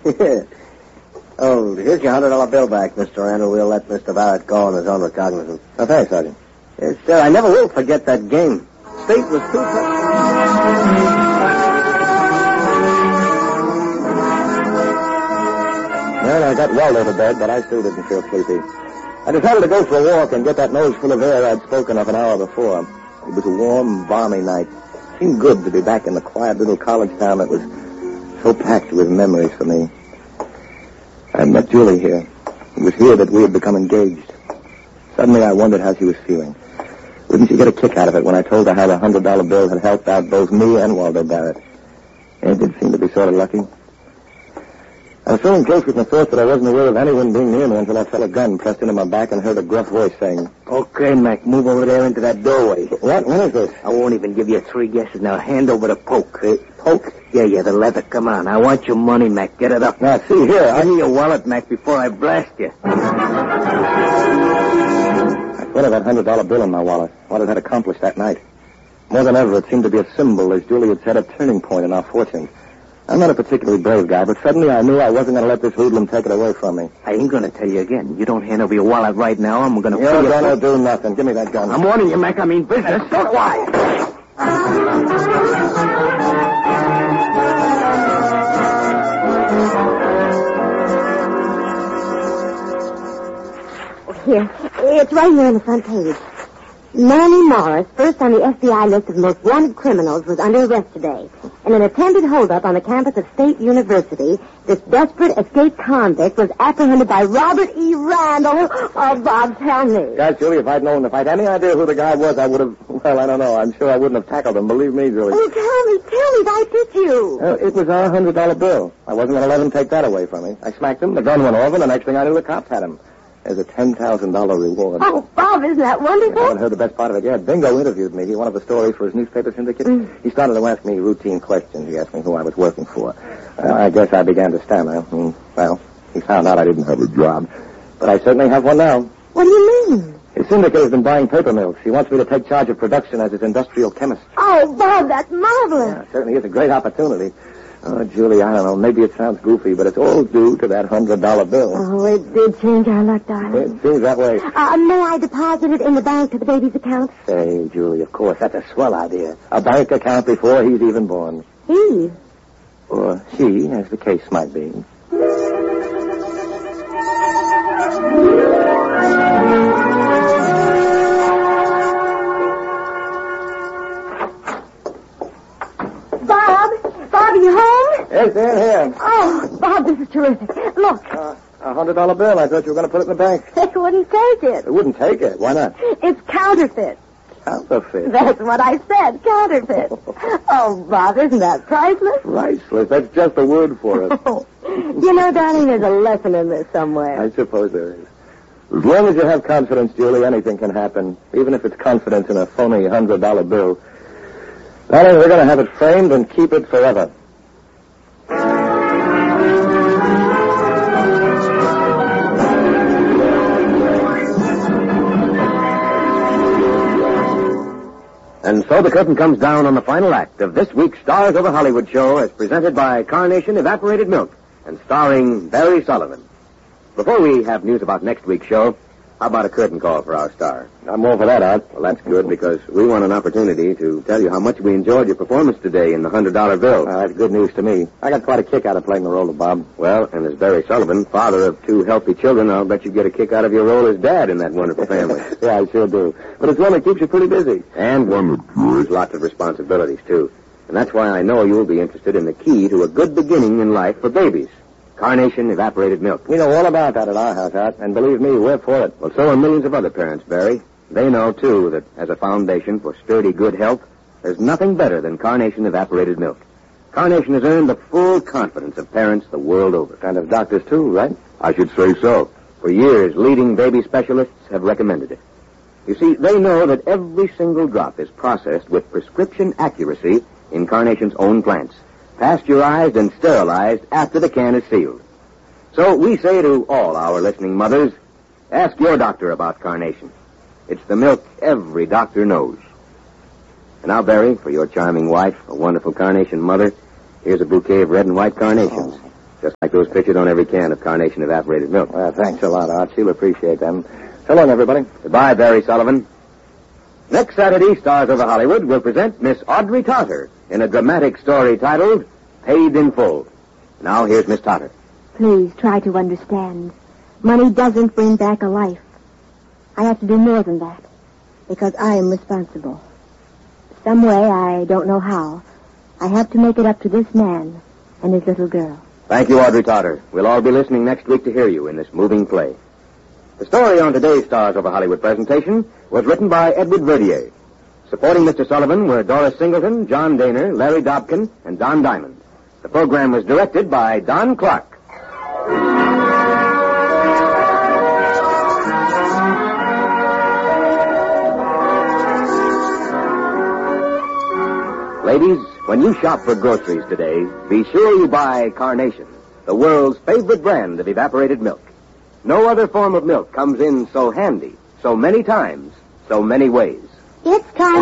Oh, here's your $100 bill back, Mr. Randall. We'll let Mr. Barrett go on his own recognizance. Oh, thanks, Sergeant. Yes, sir. I never will forget that game. State was too tough. Well, I got Waldo to bed, but I still didn't feel sleepy. I decided to go for a walk and get that nose full of air I'd spoken of an hour before. It was a warm, balmy night. It seemed good to be back in the quiet little college town that was so packed with memories for me. I met Julie here. It was here that we had become engaged. Suddenly I wondered how she was feeling. Wouldn't she get a kick out of it when I told her how the $100 bill had helped out both me and Waldo Barrett? It did seem to be sort of lucky. I was so enclosed with my thoughts that I wasn't aware of anyone being near me until I felt a gun pressed into my back and heard a gruff voice saying, Okay, Mac, move over there into that doorway. What? When is this? I won't even give you 3 guesses. Now hand over the poke. Poke? Yeah, the leather. Come on. I want your money, Mac. Get it up. Now, see here. Give me your wallet, Mac, before I blast you. I thought of that $100 bill in my wallet. What it had accomplished that night. More than ever, it seemed to be a symbol, as Julie had said, a turning point in our fortunes. I'm not a particularly brave guy, but suddenly I knew I wasn't going to let this hoodlum take it away from me. I ain't going to tell you again. You don't hand over your wallet right now, I'm going to... You're going to do nothing. Give me that gun. I'm warning you, Mac. I mean business. So do I. Here. It's right here on the front page. Manny Morris, first on the FBI list of most wanted criminals, was under arrest today. In an attempted holdup on the campus of State University, this desperate escaped convict was apprehended by Robert E. Randall. Oh, Bob, tell me. Gosh, Julie, if I'd known, if I'd any idea who the guy was, I would have, well, I don't know. I'm sure I wouldn't have tackled him. Believe me, Julie. Oh, tell me, why did you? It was our $100 bill. I wasn't going to let him take that away from me. I smacked him, the gun went off, and the next thing I knew, the cops had him. There's a $10,000 reward. Oh, Bob, isn't that wonderful? I haven't heard the best part of it yet. Bingo interviewed me. He wanted the story for his newspaper syndicate. He started to ask me routine questions. He asked me who I was working for. I guess I began to stammer. Well, he found out I didn't have a job. But I certainly have one now. What do you mean? His syndicate has been buying paper mills. He wants me to take charge of production as his industrial chemist. Oh, Bob, that's marvelous. Yeah, it certainly is a great opportunity. Oh, Julie, I don't know. Maybe it sounds goofy, but it's all due to that $100 bill. Oh, it did change our luck, darling. It seems that way. May I deposit it in the bank to the baby's account? Say, Julie, of course. That's a swell idea. A bank account before he's even born. He? Or she, as the case might be. Bob, are you home? Yes, they're here. Oh, Bob, this is terrific. Look. A $100 bill. I thought you were going to put it in the bank. They wouldn't take it. They wouldn't take it. Why not? It's counterfeit. Counterfeit? That's what I said, counterfeit. Oh, Bob, isn't that priceless? Priceless. That's just a word for it. You know, darling, there's a lesson in this somewhere. I suppose there is. As long as you have confidence, Julie, anything can happen, even if it's confidence in a phony $100 bill. Darling, we're going to have it framed and keep it forever. And so the curtain comes down on the final act of this week's Stars Over Hollywood show as presented by Carnation Evaporated Milk and starring Barry Sullivan. Before we have news about next week's show, how about a curtain call for our star? I'm all for that, Art. Well, that's good because we want an opportunity to tell you how much we enjoyed your performance today in the $100 bill. That's good news to me. I got quite a kick out of playing the role of Bob. Well, and as Barry Sullivan, father of 2 healthy children, I'll bet you get a kick out of your role as dad in that wonderful family. Yeah, I sure do. But it's one that keeps you pretty busy. And one that carries lots of responsibilities, too. And that's why I know you'll be interested in the key to a good beginning in life for babies. Carnation Evaporated Milk. We know all about that at our house, Art, and believe me, we're for it. Well, so are millions of other parents, Barry. They know, too, that as a foundation for sturdy, good health, there's nothing better than Carnation Evaporated Milk. Carnation has earned the full confidence of parents the world over. And of doctors, too, right? I should say so. For years, leading baby specialists have recommended it. You see, they know that every single drop is processed with prescription accuracy in Carnation's own plants, pasteurized and sterilized after the can is sealed. So we say to all our listening mothers, ask your doctor about Carnation. It's the milk every doctor knows. And now, Barry, for your charming wife, a wonderful Carnation mother, here's a bouquet of red and white carnations. Just like Like those pictured on every can of Carnation evaporated milk. Well, thanks a lot, Art. She'll appreciate them. So long, everybody. Goodbye, Barry Sullivan. Next Saturday, Stars Over Hollywood will present Miss Audrey Totter in a dramatic story titled Paid in Full. Now, here's Miss Totter. Please try to understand. Money doesn't bring back a life. I have to do more than that, because I am responsible. Some way, I don't know how, I have to make it up to this man and his little girl. Thank you, Audrey Totter. We'll all be listening next week to hear you in this moving play. The story on today's Stars Over Hollywood presentation was written by Edward Verdier. Supporting Mr. Sullivan were Doris Singleton, John Daner, Larry Dobkin, and Don Diamond. The program was directed by Don Clark. Ladies, when you shop for groceries today, be sure you buy Carnation, the world's favorite brand of evaporated milk. No other form of milk comes in so handy, so many times, so many ways. It's time.